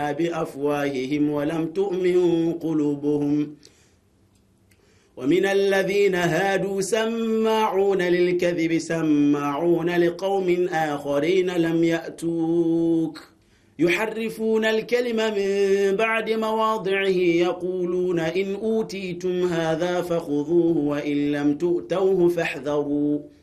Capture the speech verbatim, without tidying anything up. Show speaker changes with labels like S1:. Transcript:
S1: بأفواههم ولم تؤمن قلوبهم ومن الذين هادوا سماعون للكذب سماعون لقوم آخرين لم يأتوك يحرفون الكلم من بعد مواضعه يقولون إن أوتيتم هذا فخذوه وإن لم تؤتوه فاحذروا